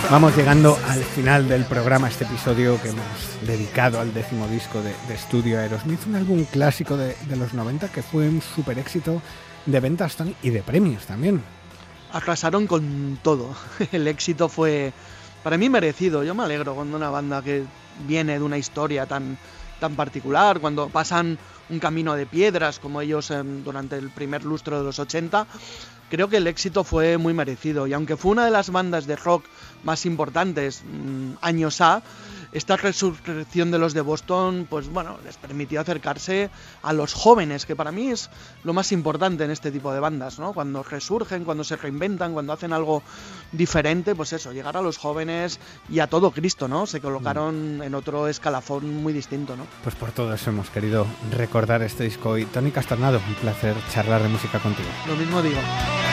Vamos llegando al final del programa, este episodio que hemos dedicado al 10º disco de estudio Aerosmith, un álbum clásico de los 90 que fue un super éxito de ventas, Tony, y de premios también. Arrasaron con todo. El éxito fue, para mí, merecido. Yo me alegro cuando una banda que viene de una historia tan particular, cuando pasan un camino de piedras como ellos durante el primer lustro de los 80, creo que el éxito fue muy merecido. Y aunque fue una de las bandas de rock más importantes años A, esta resurrección de los de Boston, pues bueno, les permitió acercarse a los jóvenes, que para mí es lo más importante en este tipo de bandas, ¿no? Cuando resurgen, cuando se reinventan, cuando hacen algo diferente, pues eso, llegar a los jóvenes y a todo Cristo, ¿no? Se colocaron en otro escalafón muy distinto, ¿no? Pues por todo eso hemos querido recordar este disco. Y Tony Castornado, un placer charlar de música contigo. Lo mismo digo.